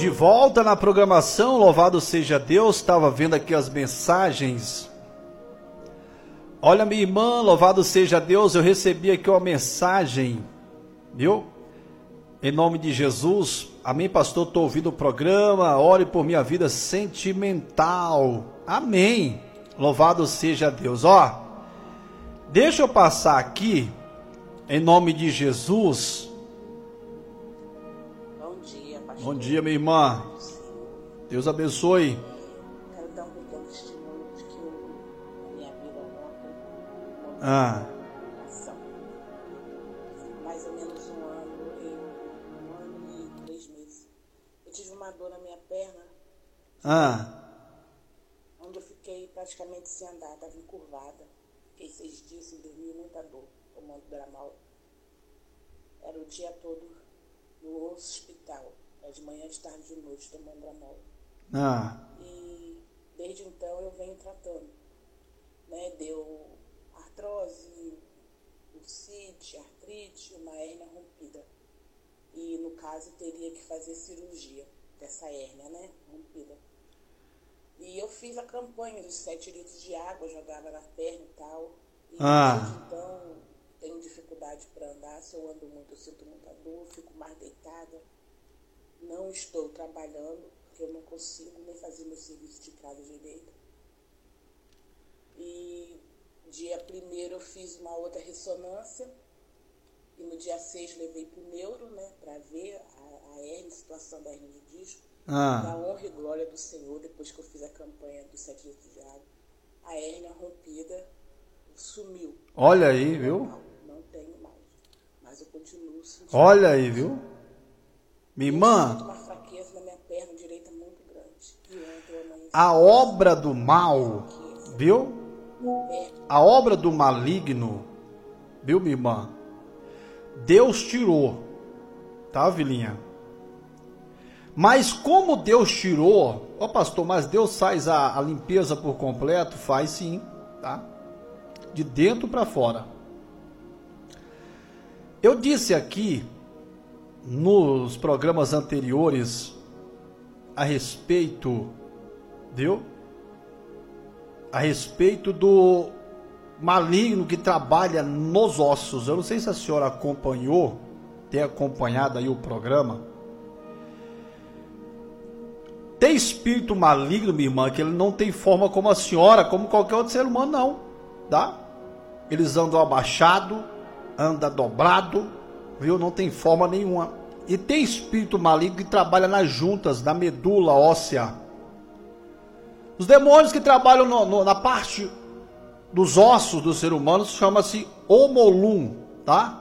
De volta na programação, louvado seja Deus. Estava vendo aqui as mensagens. Olha, minha irmã, louvado seja Deus, eu recebi aqui uma mensagem, viu? Em nome de Jesus, amém, pastor, estou ouvindo o programa, ore por minha vida sentimental, amém, louvado seja Deus. Ó, deixa eu passar aqui, em nome de Jesus. Bom dia, pastor. Bom dia, minha irmã, Deus abençoe. Quero dar um pequeno testemunho de que a minha vida ontem, Ah, mais ou menos um ano e 3 meses. Eu tive uma dor na minha perna, onde eu fiquei praticamente sem andar, estava encurvada. Fiquei 6 dias sem dormir, muita dor, tomando Dramal. Era o dia todo no hospital, de manhã, de tarde, de noite, tomando Dramal. E desde então eu venho tratando, né? Deu artrose, bursite, artrite, uma hérnia rompida. E no caso teria que fazer cirurgia dessa hérnia, né? Rompida. E eu fiz a campanha dos 7 litros de água, jogava na perna e tal. E desde então tenho dificuldade para andar. Se eu ando muito, eu sinto muita dor, fico mais deitada. Não estou trabalhando, porque eu não consigo nem fazer meu serviço de casa direito. E dia 1º eu fiz uma outra ressonância. E no dia 6 levei para o neuro, né, para ver a hérnia, a situação da hérnia de disco. Da honra e glória do Senhor, depois que eu fiz a campanha dos 7 litros de água, a hérnia rompida sumiu. olha aí, viu? Não tenho mais, mas eu continuo sentindo. Olha aí, viu? Minha Eu irmã, sinto uma fraqueza na minha perna direita muito grande. E ontem eu amanheci a obra do mal, fraqueza. viu? A obra do maligno, viu, minha irmã? Deus tirou, tá, Vilinha? Mas como Deus tirou, ó pastor, mas Deus faz a limpeza por completo? Faz sim, tá? De dentro para fora. Eu disse aqui, nos programas anteriores, a respeito, viu? A respeito do maligno que trabalha nos ossos. Eu não sei se a senhora acompanhou, tem acompanhado aí o programa. Tem espírito maligno, minha irmã, que ele não tem forma como a senhora, como qualquer outro ser humano, não, tá? Eles andam abaixado, anda dobrado, viu? Não tem forma nenhuma. E tem espírito maligno que trabalha nas juntas, na medula óssea. Os demônios que trabalham na parte dos ossos do ser humano chama-se homolum, tá?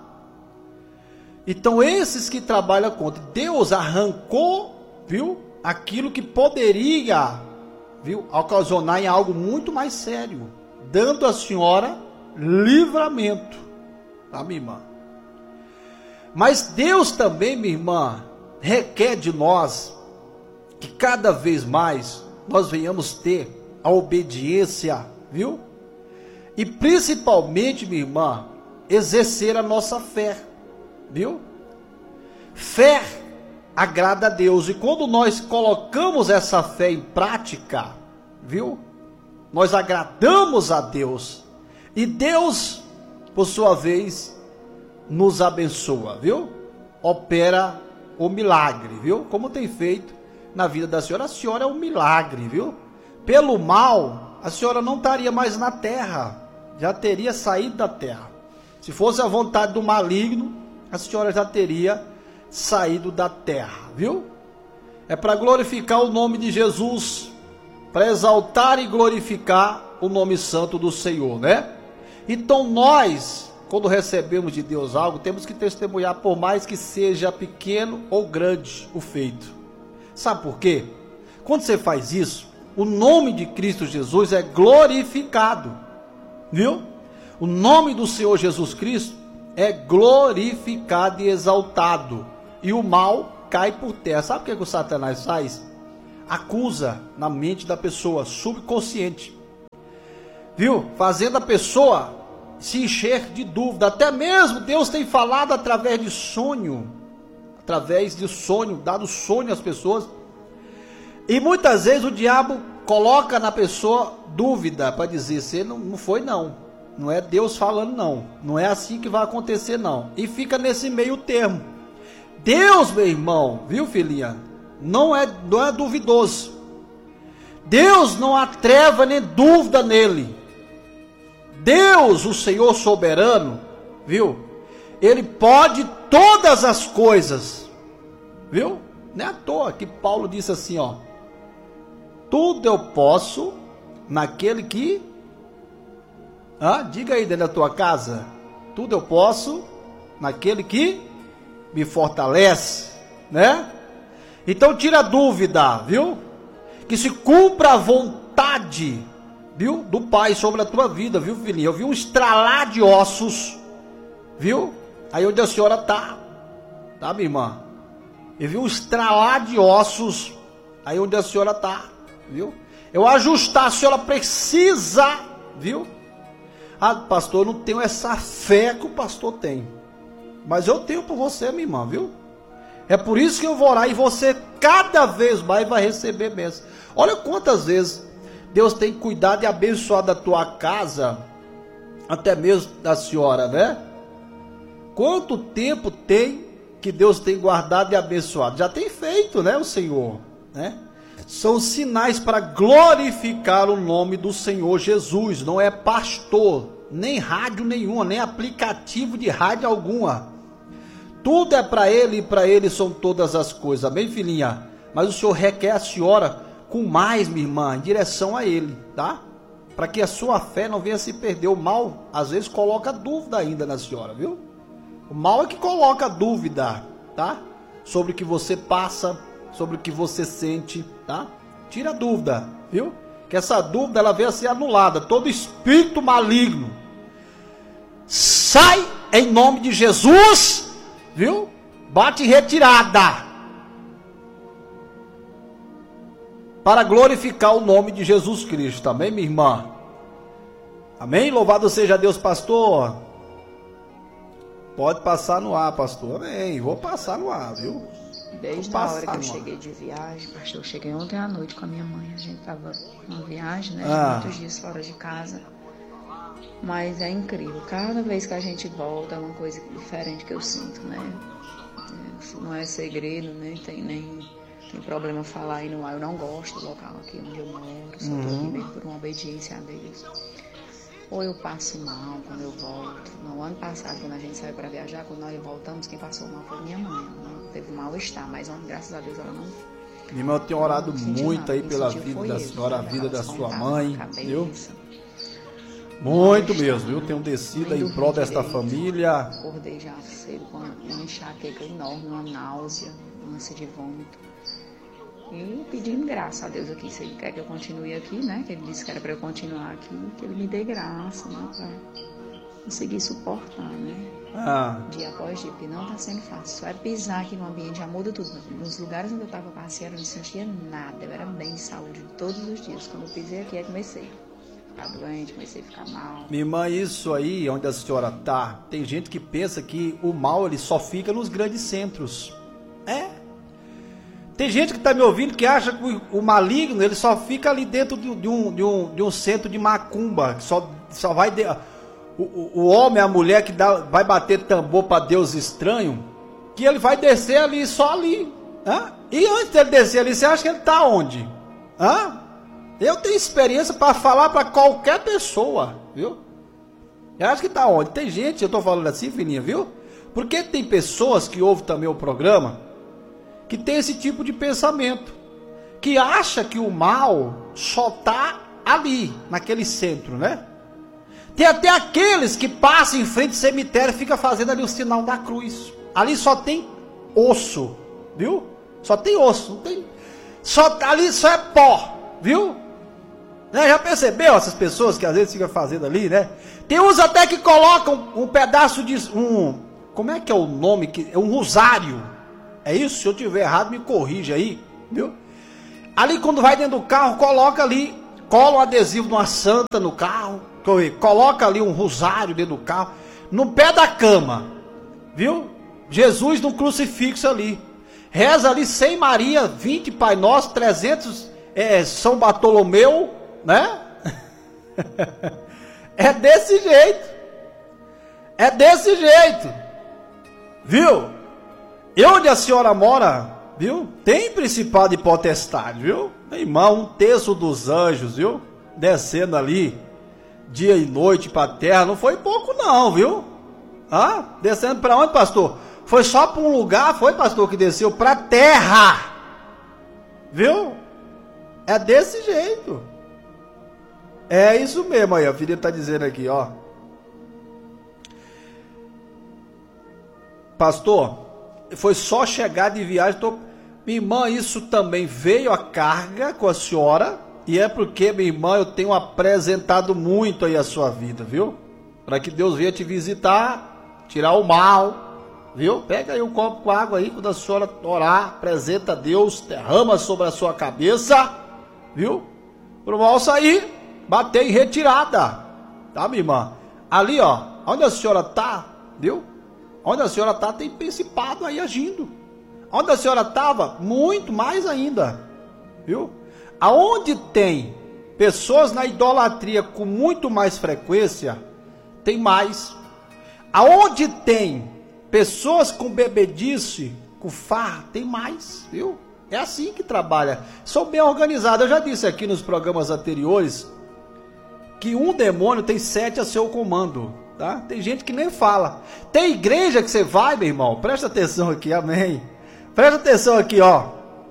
Então esses que trabalham contra, Deus arrancou, viu? Aquilo que poderia, viu, ocasionar em algo muito mais sério, dando à senhora livramento, tá, minha irmã? Mas Deus também, minha irmã, requer de nós que cada vez mais nós venhamos ter a obediência, viu? E principalmente, minha irmã, exercer a nossa fé, viu? Fé agrada a Deus, e quando nós colocamos essa fé em prática, viu? Nós agradamos a Deus, e Deus, por sua vez, nos abençoa, viu? Opera o milagre, viu? Como tem feito na vida da senhora. A senhora é um milagre, viu? Pelo mal, a senhora não estaria mais na terra, já teria saído da terra. Se fosse a vontade do maligno, a senhora já teria saído da terra, viu? É para glorificar o nome de Jesus, para exaltar e glorificar o nome santo do Senhor, né? Então nós, quando recebemos de Deus algo, temos que testemunhar, por mais que seja pequeno ou grande o feito. Sabe por quê? Quando você faz isso, o nome de Cristo Jesus é glorificado, viu? O nome do Senhor Jesus Cristo é glorificado e exaltado, e o mal cai por terra. Sabe o que o Satanás faz? Acusa na mente da pessoa, subconsciente, viu? Fazendo a pessoa se encher de dúvida. Até mesmo Deus tem falado através de sonho, dado sonho às pessoas, E muitas vezes o diabo coloca na pessoa dúvida para dizer, você não foi não. Não é Deus falando não. Não é assim que vai acontecer não. E fica nesse meio termo. Deus, meu irmão, viu, filhinha? Não é duvidoso. Deus não há treva nem dúvida nele. Deus, o Senhor soberano, viu? Ele pode todas as coisas, viu? Não é à toa que Paulo disse assim, ó. Tudo eu posso naquele que... diga aí dentro da tua casa. Tudo eu posso naquele que me fortalece, né? Então tira a dúvida, viu? Que se cumpra a vontade, viu? Do Pai sobre a tua vida, viu, filhinha? Eu vi um estralar de ossos, viu? Aí onde a senhora tá, minha irmã? Eu vi um estralar de ossos, aí onde a senhora tá, viu? Eu ajustar, a senhora precisa, viu? Pastor, eu não tenho essa fé que o pastor tem, mas eu tenho por você, minha irmã, viu? É por isso que eu vou orar e você cada vez mais vai receber bênção. Olha quantas vezes Deus tem cuidado e abençoado a tua casa, até mesmo da senhora, né? Quanto tempo tem que Deus tem guardado e abençoado? Já tem feito, né, o Senhor, né? São sinais para glorificar o nome do Senhor Jesus. Não é pastor, nem rádio nenhuma, nem aplicativo de rádio alguma. Tudo é para Ele e para Ele são todas as coisas. Amém, filhinha? Mas o Senhor requer a senhora com mais, minha irmã, em direção a Ele, tá? Para que a sua fé não venha se perder. O mal, às vezes, coloca dúvida ainda na senhora, viu? O mal é que coloca dúvida, tá? Sobre o que você passa, sobre o que você sente, tá? Tira a dúvida, viu? Que essa dúvida, ela venha a ser anulada. Todo espírito maligno, sai em nome de Jesus, viu? Bate retirada. Para glorificar o nome de Jesus Cristo. Amém, minha irmã? Amém? Louvado seja Deus, pastor. Pode passar no ar, pastor. Amém. Vou passar no ar, viu? Desde a hora que eu cheguei de viagem, pastor, eu cheguei ontem à noite com a minha mãe. A gente estava numa viagem, né? Muitos dias fora de casa. Mas é incrível. Cada vez que a gente volta, é uma coisa diferente que eu sinto, né? Não é segredo, né? Tem problema falar aí no ar. Eu não gosto do local aqui onde eu moro. Só estou aqui mesmo por uma obediência a Deus. Ou eu passo mal quando eu volto. No ano passado, quando a gente saiu para viajar, quando nós voltamos, quem passou mal foi minha mãe. Ela teve mal-estar, mas graças a Deus ela não. Minha irmã, eu tenho orado muito aí pela vida da senhora, a vida da sua mãe, viu? Muito mesmo, viu? Tenho descido em prol desta família. Acordei já cedo com uma enxaqueca enorme, uma náusea, ânsia de vômito. E pedindo graça a Deus aqui, se Ele quer que eu continue aqui, né? Que Ele disse que era para eu continuar aqui, que Ele me dê graça, né? Para conseguir suportar, né? Dia após dia, porque não está sendo fácil. Só é pisar aqui no ambiente, já muda tudo. Nos lugares onde eu estava passeando, eu não sentia nada. Eu era bem de saúde todos os dias. Quando eu pisei aqui, eu comecei a ficar doente, comecei a ficar mal. Minha irmã, isso aí, onde a senhora tá, tem gente que pensa que o mal, ele só fica nos grandes centros. Tem gente que está me ouvindo que acha que o maligno, ele só fica ali dentro de um centro de macumba, que só vai... O homem, a mulher que vai bater tambor para Deus estranho, que ele vai descer ali, só ali. E antes dele descer ali, você acha que ele está onde? Eu tenho experiência para falar para qualquer pessoa, viu? Eu acho que está onde? Tem gente, eu estou falando assim, filhinha, viu? Porque tem pessoas que ouvem também o programa, que tem esse tipo de pensamento, que acha que o mal só está ali, naquele centro, né? Tem até aqueles que passam em frente ao cemitério e ficam fazendo ali o sinal da cruz. Ali só tem osso, viu? Só tem osso, não tem... ali só é pó, viu? Já percebeu essas pessoas que às vezes ficam fazendo ali, né? Tem uns até que colocam um pedaço de... como é que é o nome? É um rosário. É isso? Se eu tiver errado, me corrija aí, viu? Ali quando vai dentro do carro, coloca ali, cola um adesivo de uma santa no carro, coloca ali um rosário dentro do carro, no pé da cama, viu? Jesus no crucifixo ali. reza ali 100 Maria, 20 Pai Nosso, 300 São Bartolomeu, né? É desse jeito. É desse jeito. Viu? E onde a senhora mora, viu? Tem principado e potestade, viu? Meu irmão, 1/3 dos anjos, viu? Descendo ali, dia e noite para a terra, não foi pouco não, viu? Descendo para onde, pastor? Foi só para um lugar, foi, pastor, que desceu para a terra, viu? É desse jeito. É isso mesmo aí, a filha está dizendo aqui, ó. Pastor, foi só chegar de viagem, minha irmã, isso também veio a carga com a senhora, e é porque, minha irmã, eu tenho apresentado muito aí a sua vida, viu? Para que Deus venha te visitar, tirar o mal, viu? Pega aí um copo com água aí, quando a senhora orar, apresenta a Deus, derrama sobre a sua cabeça, viu? Pro mal sair, bater em retirada, tá, minha irmã? Ali, ó, onde a senhora tá, viu? Onde a senhora tá, tem principado aí agindo. Onde a senhora estava, muito mais ainda, viu? Aonde tem pessoas na idolatria com muito mais frequência, tem mais. Aonde tem pessoas com bebedice, com farra, tem mais, viu? É assim que trabalha. Sou bem organizado. Eu já disse aqui nos programas anteriores que um demônio tem 7 a seu comando, tá? Tem gente que nem fala. Tem igreja que você vai, meu irmão, presta atenção aqui, amém. Presta atenção aqui, ó.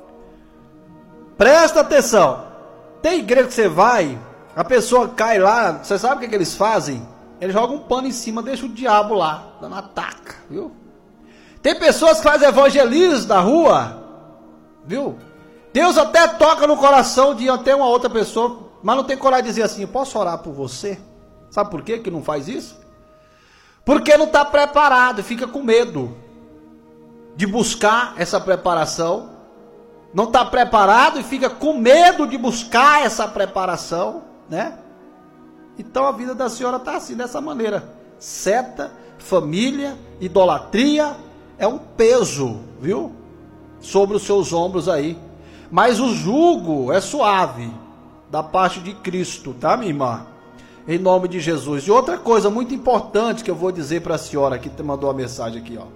Presta atenção. Tem igreja que você vai, a pessoa cai lá, você sabe o que eles fazem? Eles jogam um pano em cima, deixa o diabo lá, dando ataca, viu? Tem pessoas que fazem evangelismo na rua, viu? Deus até toca no coração de até uma outra pessoa, mas não tem coragem de dizer assim, eu posso orar por você? Sabe por quê que não faz isso? Porque não está preparado, fica com medo de buscar essa preparação, não está preparado e fica com medo de buscar essa preparação, né? Então a vida da senhora está assim, dessa maneira. Seta, família, idolatria, é um peso, viu? Sobre os seus ombros aí. Mas o jugo é suave, da parte de Cristo, tá, minha irmã? Em nome de Jesus. E outra coisa muito importante que eu vou dizer para a senhora que mandou a mensagem aqui, ó.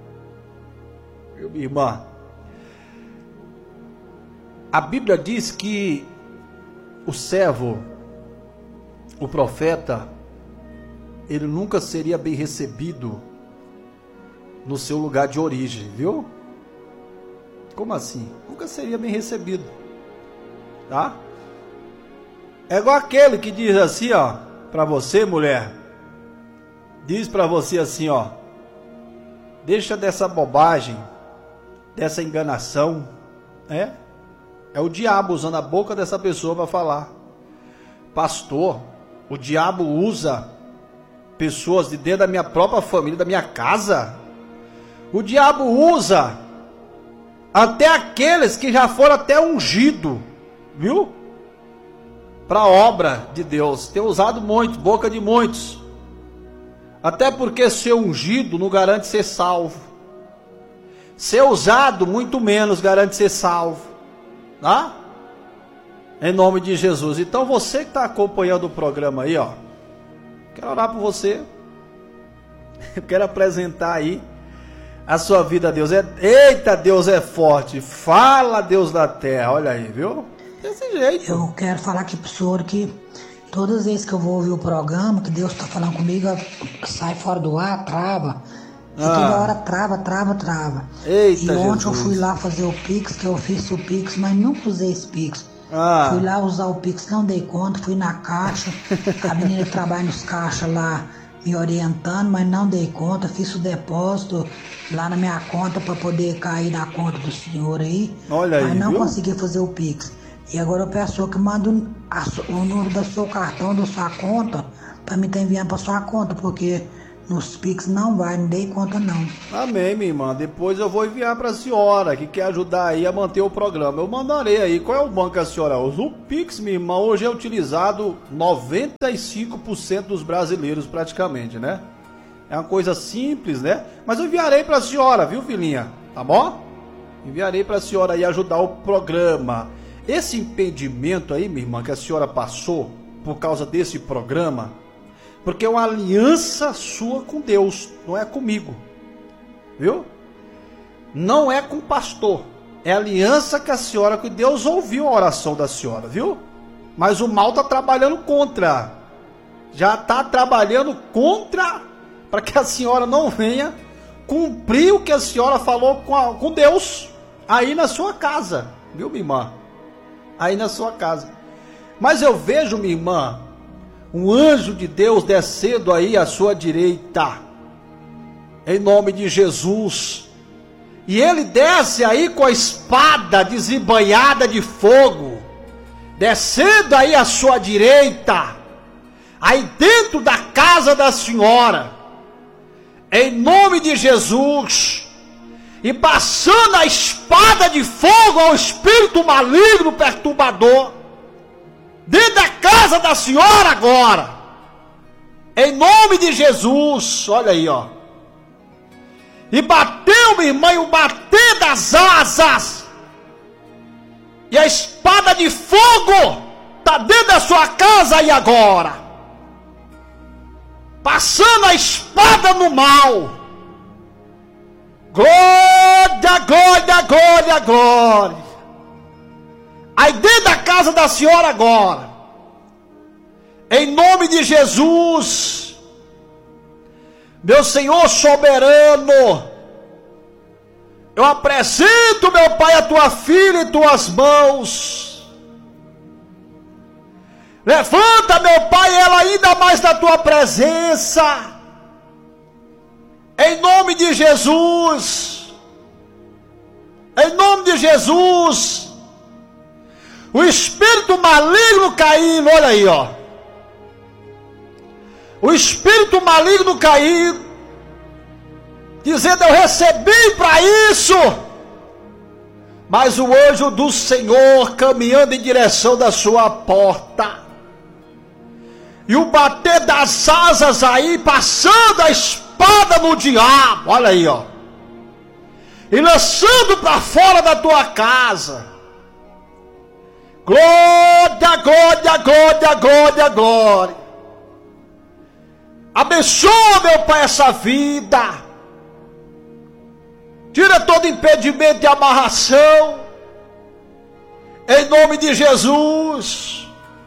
Minha irmã, a Bíblia diz que o servo, o profeta, ele nunca seria bem recebido no seu lugar de origem, viu? Como assim? Nunca seria bem recebido, tá? É igual aquele que diz assim, ó, para você, mulher, diz para você assim, ó, deixa dessa bobagem, dessa enganação, é o diabo usando a boca dessa pessoa para falar. Pastor, o diabo usa pessoas de dentro da minha própria família, da minha casa. O diabo usa até aqueles que já foram até ungidos, viu? Para a obra de Deus. Tem usado muito, boca de muitos. Até porque ser ungido não garante ser salvo. Ser usado, muito menos, garante ser salvo. Tá? Em nome de Jesus. Então você que está acompanhando o programa aí, ó. Quero orar por você. Eu quero apresentar aí a sua vida a Deus. Eita, Deus é forte. Fala, Deus da terra. Olha aí, viu? Desse jeito. Eu quero falar aqui pro senhor que todas as vezes que eu vou ouvir o programa, que Deus está falando comigo, sai fora do ar, trava. E toda hora trava. Eita, e ontem Jesus. eu fui lá fazer o Pix, que eu fiz o Pix, mas não usei esse Pix. Fui lá usar o Pix, não dei conta, fui na caixa, a menina que trabalha nos caixas lá me orientando, mas não dei conta, fiz o depósito lá na minha conta para poder cair na conta do senhor aí. Olha aí, mas não viu? consegui fazer o Pix. E agora eu peço que manda o número do seu cartão, da sua conta, para me estar enviando para sua conta, porque nos Pix não vai, não dei conta não. Amém, minha irmã. Depois eu vou enviar para a senhora que quer ajudar aí a manter o programa. Eu mandarei aí. Qual é o banco que a senhora usa? O Pix, minha irmã, hoje é utilizado 95% dos brasileiros praticamente, né? É uma coisa simples, né? Mas eu enviarei para a senhora, viu, filhinha? Tá bom? Enviarei para a senhora aí ajudar o programa. Esse impedimento aí, minha irmã, que a senhora passou por causa desse programa, porque é uma aliança sua com Deus, não é comigo, viu? Não é com o pastor, é aliança que a senhora, que Deus ouviu a oração da senhora, viu? Mas o mal está trabalhando contra, já está trabalhando contra, para que a senhora não venha cumprir o que a senhora falou com Deus, aí na sua casa, viu, minha irmã? Aí na sua casa. Mas eu vejo, minha irmã, um anjo de Deus descendo aí à sua direita, em nome de Jesus, e ele desce aí com a espada desembainhada de fogo, descendo aí à sua direita, aí dentro da casa da senhora, em nome de Jesus, e passando a espada de fogo ao espírito maligno perturbador, dentro da casa da senhora agora, em nome de Jesus, olha aí, ó. E bateu, minha irmã, o bater das asas, e a espada de fogo está dentro da sua casa aí agora, passando a espada no mal. Glória, glória, glória, glória. Aí dentro da casa da senhora agora, em nome de Jesus, meu Senhor soberano, eu apresento, meu Pai, a tua filha em tuas mãos. Levanta, meu Pai, ela ainda mais na tua presença, em nome de Jesus, em nome de Jesus. O espírito maligno caindo, olha aí, ó. O espírito maligno caindo, dizendo: eu recebi para isso. Mas o anjo do Senhor caminhando em direção da sua porta, e o bater das asas aí, passando a espada no diabo, olha aí, ó, e lançando para fora da tua casa. Glória, glória, glória, glória, glória. Abençoa, meu Pai, essa vida. Tira todo impedimento e amarração, em nome de Jesus.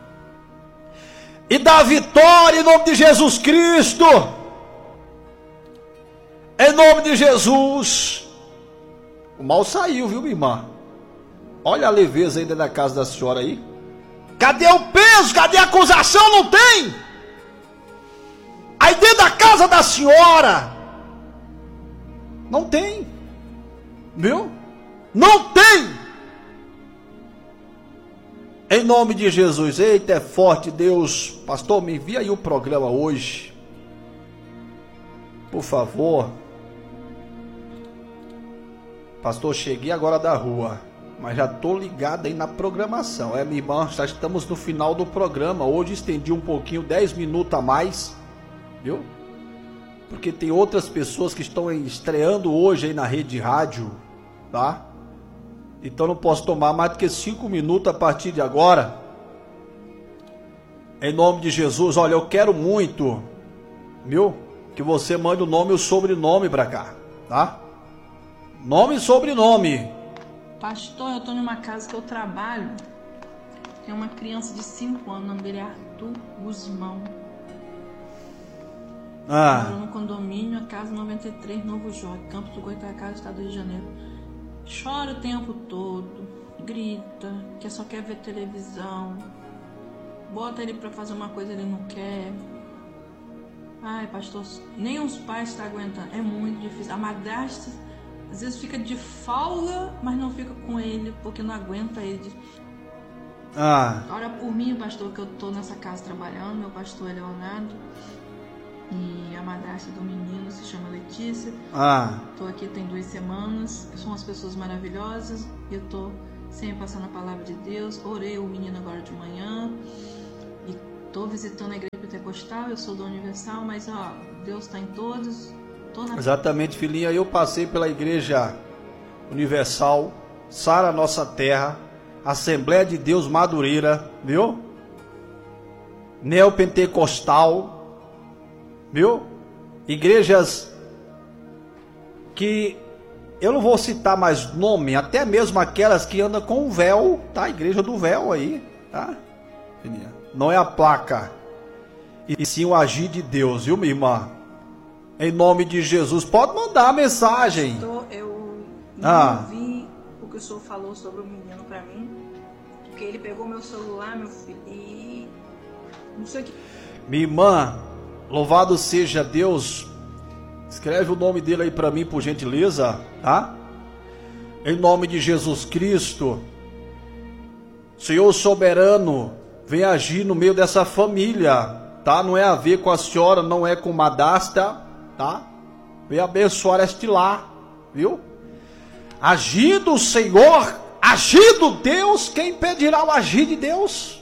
E dá vitória em nome de Jesus Cristo, em nome de Jesus. O mal saiu, viu, minha irmã? Olha a leveza ainda da casa da senhora aí. Cadê o peso? Cadê a acusação? Não tem. Aí dentro da casa da senhora não tem, viu? Não tem. Em nome de Jesus. Eita, é forte, Deus. Pastor, me envia aí o programa hoje, por favor. Pastor, cheguei agora da rua, mas já estou ligado aí na programação. Minha irmã, já estamos no final do programa. Hoje estendi um pouquinho, 10 minutos a mais, viu? Porque tem outras pessoas que estão estreando hoje aí na rede rádio, tá? Então não posso tomar mais do que 5 minutos a partir de agora. Em nome de Jesus. Olha, eu quero muito, viu, que você mande o nome e o sobrenome para cá, tá? Nome e sobrenome. Pastor, eu estou numa casa que eu trabalho. Tem uma criança de 5 anos, o nome dele é Arthur Guzmão. Moro no condomínio, a casa 93, Novo Jorge, Campos do Goitacazes, Estado do Rio de Janeiro. Chora o tempo todo, grita, que só quer ver televisão. Bota ele para fazer uma coisa, ele não quer. Ai, pastor, nem os pais estão aguentando, é muito difícil. A madrasta às vezes fica de folga, mas não fica com ele, porque não aguenta ele. Ora por mim, pastor, que eu tô nessa casa trabalhando. Meu pastor é Leonardo, e a madrasta do menino se chama Letícia. Tô aqui tem 2 semanas. São umas pessoas maravilhosas. Eu tô sempre passando a palavra de Deus. Orei o menino agora de manhã. E tô visitando a igreja pentecostal. Eu sou da Universal, mas Deus está em todos. Exatamente, filhinha. Eu passei pela igreja Universal, Sara Nossa Terra, Assembleia de Deus Madureira, viu? Neopentecostal, viu? Igrejas que eu não vou citar mais nome, até mesmo aquelas que andam com o véu, tá? Igreja do véu aí, tá? Não é a placa, e sim o agir de Deus, viu, minha irmã? Em nome de Jesus, pode mandar a mensagem. Eu não ouvi o que o senhor falou sobre o menino pra mim, porque ele pegou meu celular, meu filho, e não sei o que. Minha irmã, louvado seja Deus. Escreve o nome dele aí pra mim, por gentileza, tá? Em nome de Jesus Cristo, Senhor soberano, vem agir no meio dessa família, tá? Não é a ver com a senhora, não é com Madasta, tá? Vem abençoar este lar, viu? Agindo o Senhor, agindo Deus, quem impedirá o agir de Deus?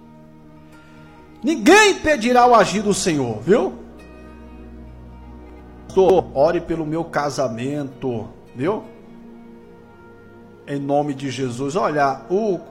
Ninguém impedirá o agir do Senhor, viu? Ore pelo meu casamento, viu? Em nome de Jesus. Olha,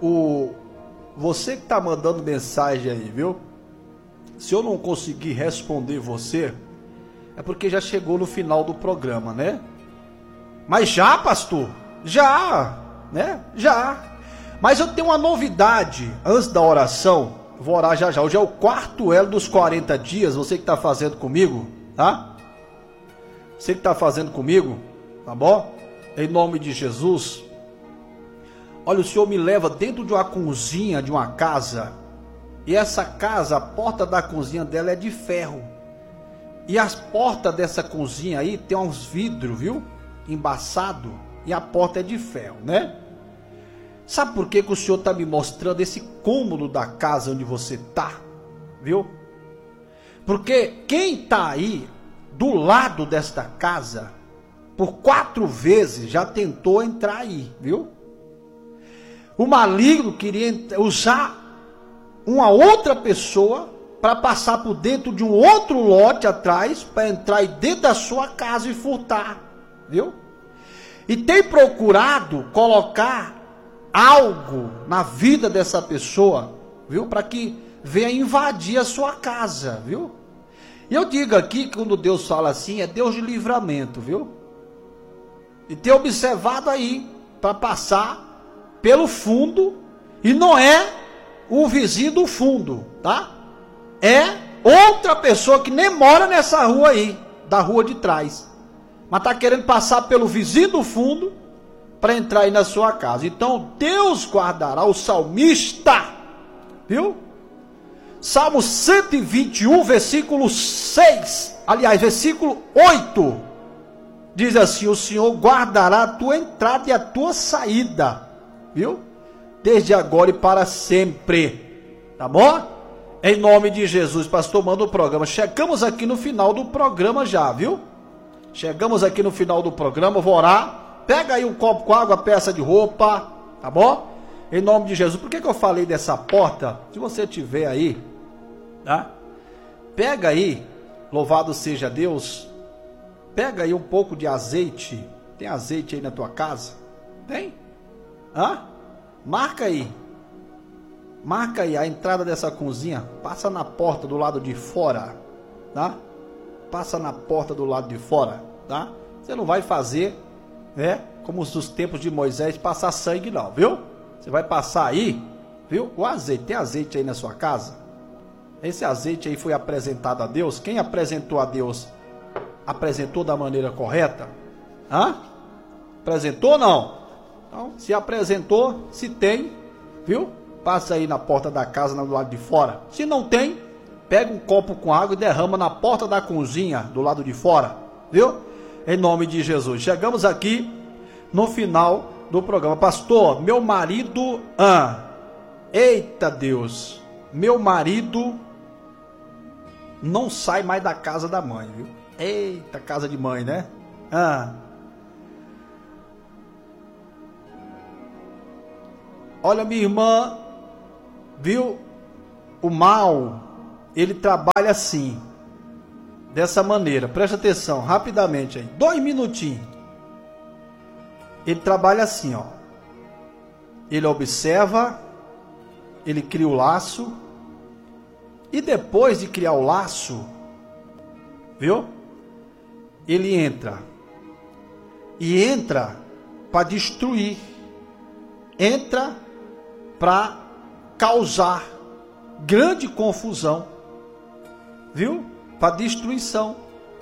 você que está mandando mensagem aí, viu? Se eu não conseguir responder você, é porque já chegou no final do programa, né? Mas já, pastor? Já, né? Já. Mas eu tenho uma novidade antes da oração. Vou orar já já. Hoje é o 4º elo dos 40 dias. Você que está fazendo comigo, tá? Você que está fazendo comigo, tá bom? Em nome de Jesus. Olha, o Senhor me leva dentro de uma cozinha de uma casa. E essa casa, a porta da cozinha dela é de ferro. E as portas dessa cozinha aí tem uns vidros, viu? Embaçado. E a porta é de ferro, né? Sabe por que o Senhor está me mostrando esse cômodo da casa onde você está? Viu? Porque quem está aí do lado desta casa, por 4 vezes já tentou entrar aí, viu? O maligno queria usar uma outra pessoa para passar por dentro de um outro lote atrás, para entrar aí dentro da sua casa e furtar, viu? E tem procurado colocar algo na vida dessa pessoa, viu? Para que venha invadir a sua casa, viu? E eu digo aqui que quando Deus fala assim, é Deus de livramento, viu? E tem observado aí, para passar pelo fundo, e não é o vizinho do fundo, tá? É outra pessoa que nem mora nessa rua aí, da rua de trás. Mas está querendo passar pelo vizinho do fundo, para entrar aí na sua casa. Então Deus guardará o salmista, viu? Salmo 121, versículo 6, aliás, versículo 8, diz assim: o Senhor guardará a tua entrada e a tua saída, viu? Desde agora e para sempre, tá bom? Em nome de Jesus. Pastor, manda o programa. Chegamos aqui no final do programa já, viu? Chegamos aqui no final do programa, vou orar. Pega aí um copo com água, peça de roupa, tá bom? Em nome de Jesus. Por que eu falei dessa porta? Se você tiver aí, tá? Pega aí, louvado seja Deus. Pega aí um pouco de azeite. Tem azeite aí na tua casa? Tem? Hã? Marca aí. Marca aí a entrada dessa cozinha. Passa na porta do lado de fora, tá? Passa na porta do lado de fora, tá? Você não vai fazer, né? Como nos tempos de Moisés, passar sangue não, viu? Você vai passar aí, viu? O azeite, tem azeite aí na sua casa? Esse azeite aí foi apresentado a Deus? Quem apresentou a Deus? Apresentou da maneira correta? Hã? Apresentou ou não? Então, se apresentou, se tem, viu? Passa aí na porta da casa, do lado de fora. Se não tem, pega um copo com água e derrama na porta da cozinha, do lado de fora, viu? Em nome de Jesus. Chegamos aqui no final do programa. Pastor, meu marido... eita Deus! Meu marido não sai mais da casa da mãe, viu? Eita, casa de mãe, né? Olha, minha irmã, viu? O mal, ele trabalha assim, dessa maneira. Presta atenção, rapidamente aí. 2 minutinhos. ele trabalha assim, ó. Ele observa, ele cria o laço, e depois de criar o laço, viu? Ele entra. E entra para destruir. Entra para causar grande confusão. Viu? Para destruição.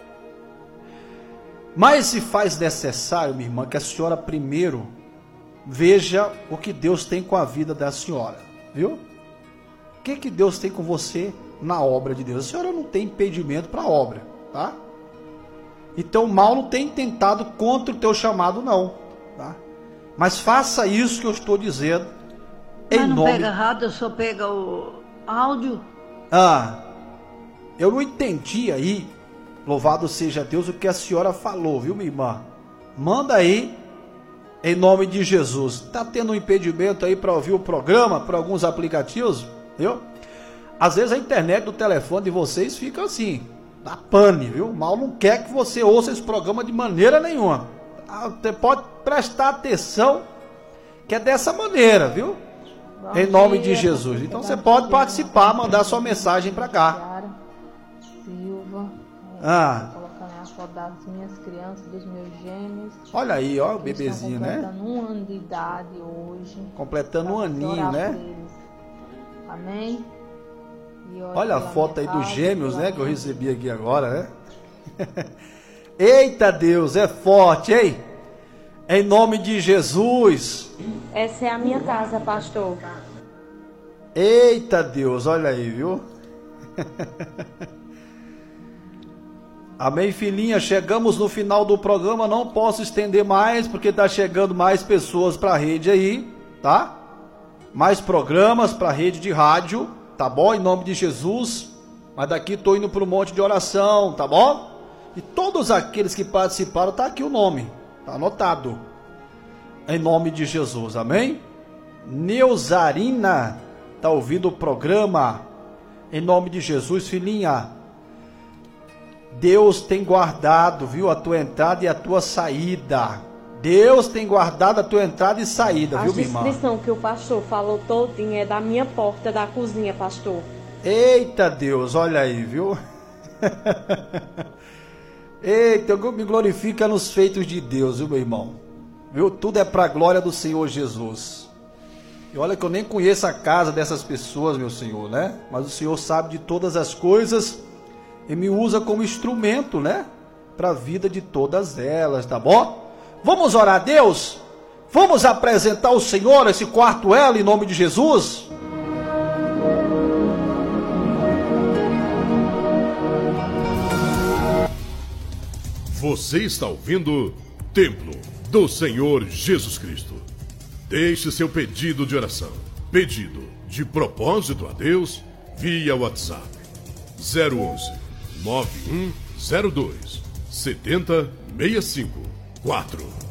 Mas se faz necessário, minha irmã, que a senhora primeiro veja o que Deus tem com a vida da senhora. Viu? O que Deus tem com você na obra de Deus? A senhora não tem impedimento para a obra, tá? Então o mal não tem tentado contra o teu chamado, não, tá? Mas faça isso que eu estou dizendo. Mas não pega rádio, só pega o áudio? Eu não entendi aí, louvado seja Deus, o que a senhora falou, viu, minha irmã? Manda aí, em nome de Jesus. Tá tendo um impedimento aí para ouvir o programa, por alguns aplicativos, viu? Às vezes a internet do telefone de vocês fica assim, dá pane, viu? O mal não quer que você ouça esse programa de maneira nenhuma. Você pode prestar atenção que é dessa maneira, viu? Em nome de Jesus. Então você pode participar, mandar sua mensagem para cá. Silva, colocando a foto das minhas crianças, dos meus gêmeos. Olha aí, ó, o bebezinho, né? Completando 1 ano de idade hoje. Completando um aninho, né? Amém? Olha a foto aí dos gêmeos, né? Que eu recebi aqui agora, né? Eita Deus, é forte, hein? Em nome de Jesus. Essa é a minha casa, pastor. Eita Deus, olha aí, viu? Amém, filhinha? Chegamos no final do programa. Não posso estender mais, porque tá chegando mais pessoas para a rede aí, tá? Mais programas para a rede de rádio. Tá bom? Em nome de Jesus. Mas daqui estou indo para um monte de oração, tá bom? E todos aqueles que participaram, tá aqui o nome. Tá anotado. Em nome de Jesus, amém? Neusarina, tá ouvindo o programa? Em nome de Jesus, filhinha. Deus tem guardado, viu? A tua entrada e a tua saída. Deus tem guardado a tua entrada e saída, viu, minha irmã? A descrição que o pastor falou todinha é da minha porta da cozinha, pastor. Eita Deus, olha aí, viu? Eita, eu me glorifica nos feitos de Deus, viu, meu irmão? Viu? Tudo é para a glória do Senhor Jesus. E olha que eu nem conheço a casa dessas pessoas, meu Senhor, né? Mas o Senhor sabe de todas as coisas e me usa como instrumento, né? Para a vida de todas elas, tá bom? Vamos orar a Deus? Vamos apresentar ao Senhor esse quarto elo em nome de Jesus? Você está ouvindo Templo do Senhor Jesus Cristo. Deixe seu pedido de oração, pedido de propósito a Deus via WhatsApp 011 9102 7065 4.